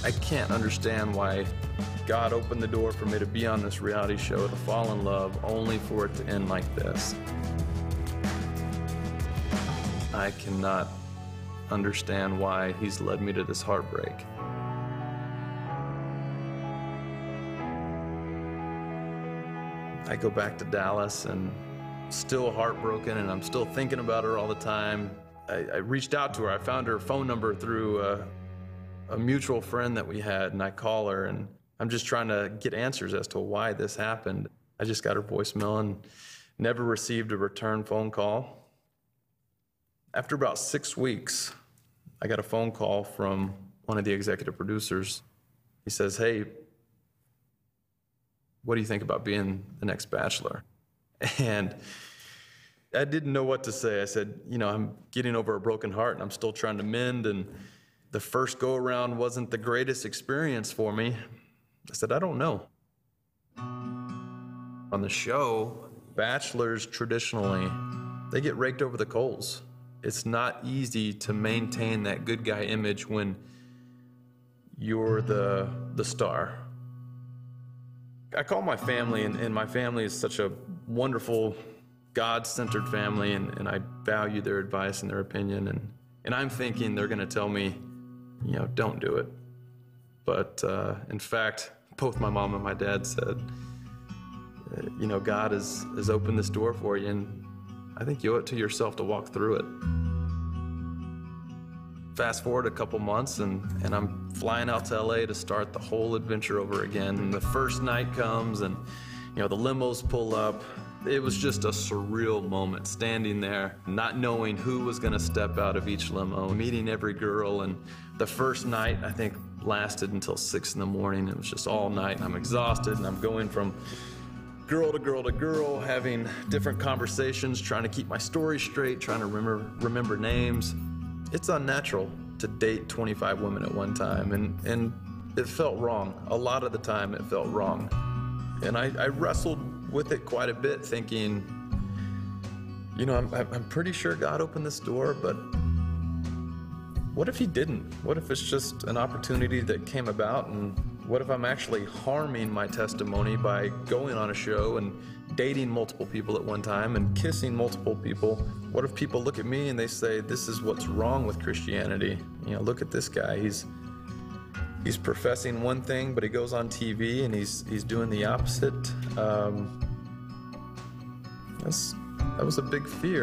I can't understand why God opened the door for me to be on this reality show, to fall in love, only for it to end like this. I cannot understand why he's led me to this heartbreak. I go back to Dallas and still heartbroken, and I'm still thinking about her all the time. I reached out to her. I found her phone number through a mutual friend that we had, and I call her, and I'm just trying to get answers as to why this happened. I just got her voicemail and never received a return phone call. After about 6 weeks, I got a phone call from one of the executive producers. He says, "Hey, what do you think about being the next Bachelor?" And I didn't know what to say. I said, I'm getting over a broken heart and I'm still trying to mend, and the first go around wasn't the greatest experience for me. I said, I don't know. On the show, bachelors traditionally, they get raked over the coals. It's not easy to maintain that good guy image when you're the star. I call my family, and my family is such a wonderful, God-centered family, and I value their advice and their opinion, and I'm thinking they're gonna tell me, don't do it. But in fact, both my mom and my dad said, God has opened this door for you, and I think you owe it to yourself to walk through it. Fast forward a couple months, and I'm flying out to LA to start the whole adventure over again. And the first night comes, and the limos pull up. It was just a surreal moment, standing there, not knowing who was gonna step out of each limo, meeting every girl. And the first night, I think, lasted until 6 in the morning. It was just all night, and I'm exhausted, and I'm going from girl to girl to girl, having different conversations, trying to keep my story straight, trying to remember names. It's unnatural to date 25 women at one time, and it felt wrong. A lot of the time it felt wrong. And I wrestled with it quite a bit, thinking, I'm pretty sure God opened this door, but what if he didn't? What if it's just an opportunity that came about, and what if I'm actually harming my testimony by going on a show and dating multiple people at one time and kissing multiple people? What if people look at me and they say, this is what's wrong with Christianity? Look at this guy. He's professing one thing, but he goes on TV and he's doing the opposite. That was a big fear.